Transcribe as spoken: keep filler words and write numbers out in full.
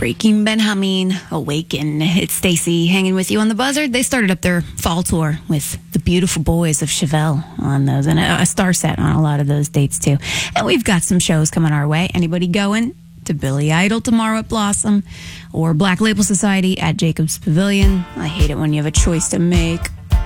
Breaking Benjamin, Awaken. It's Stacy hanging with you on the Buzzard. They started up their fall tour with the beautiful boys of Chevelle on those, and a, a star set on a lot of those dates too. And we've got some shows coming our way. Anybody going to Billy Idol tomorrow at Blossom or Black Label Society at Jacobs Pavilion? I hate it when you have a choice to make.